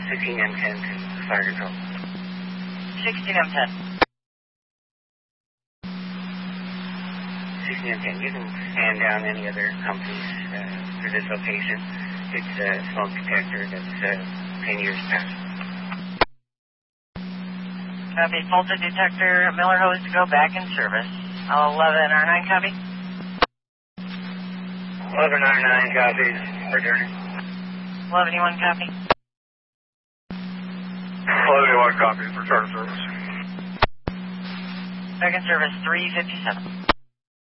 16M10 to fire control. 16M10. 16M10, you can stand down any other companies for this location. It's a smoke detector that's 10 years past. Copy. Voltage detector, Miller hose to go back in service. 11R9, copy. 11R9 copies. Returning. 11E1, copy. 11E1 copies. Return to service. Back in service, 357.